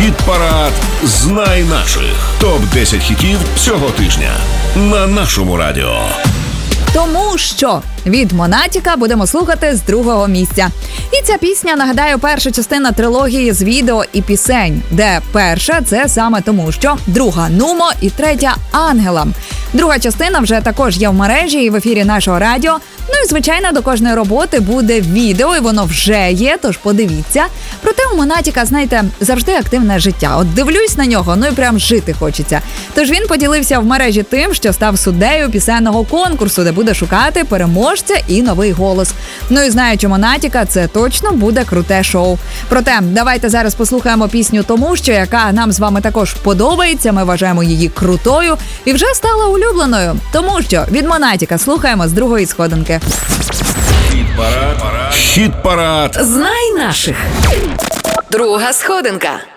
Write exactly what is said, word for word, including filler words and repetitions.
Хіт-парад «Знай наших». топ десять хітів цього тижня на нашому радіо. Тому що від Монатіка будемо слухати з другого місця. І ця пісня, нагадаю, перша частина трилогії з відео і пісень, де перша – це саме «Тому що», друга «Нумо» і третя «Ангелам». Друга частина вже також є в мережі і в ефірі нашого радіо. Ну і, звичайно, до кожної роботи буде відео, і воно вже є, тож подивіться. Проте у Монатіка, знаєте, завжди активне життя. От дивлюсь на нього, ну і прям жити хочеться. Тож він поділився в мережі тим, що став суддею пісенного конкурсу, де буде шукати переможця і новий голос. Ну і знаючи Монатіка, це точно буде круте шоу. Проте, давайте зараз послухаємо пісню «Тому що», яка нам з вами також подобається, ми вважаємо її крутою і вже стала улюбленою. Тому що від Монатіка слухаємо з другої сходинки. Хіт-парад. Хіт-парад. Знай наших. Друга сходинка.